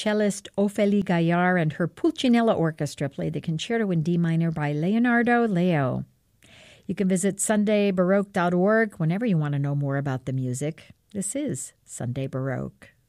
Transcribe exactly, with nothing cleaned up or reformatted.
Cellist Ophélie Gaillard and her Pulcinella Orchestra played the Concerto in D minor by Leonardo Leo. You can visit sunday baroque dot org whenever you want to know more about the music. This is Sunday Baroque.